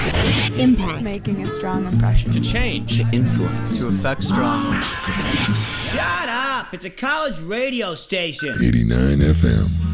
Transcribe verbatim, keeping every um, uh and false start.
Impact. Making a strong impression. To change. To influence. To affect strongly. Shut up! It's a college radio station. eighty-nine F M.